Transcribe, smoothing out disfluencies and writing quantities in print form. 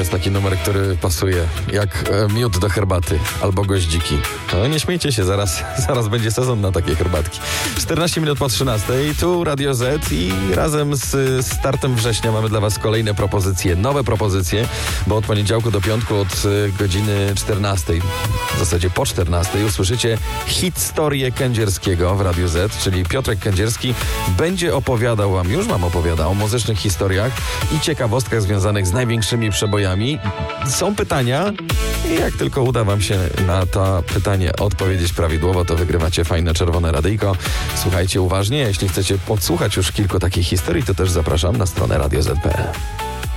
jest taki numer, który pasuje jak miód do herbaty albo goździki. No nie śmiejcie się, zaraz będzie sezon na takie herbatki. 14 minut po 13, tu Radio Z i razem z startem września mamy dla Was kolejne propozycje, nowe propozycje, bo od poniedziałku do piątku od godziny 14, w zasadzie po 14 usłyszycie historię Kędzierskiego w Radiu Z, czyli Piotrek Kędzierski będzie opowiadał Wam, już Wam opowiada o muzycznych historiach i ciekawostkach związanych z największymi przebojami. Są pytania i jak tylko uda Wam się na to pytanie odpowiedzieć prawidłowo, to wygrywacie fajne czerwone radyjko. Słuchajcie uważnie, jeśli chcecie podsłuchać już kilku takich historii, to też zapraszam na stronę radioz.pl.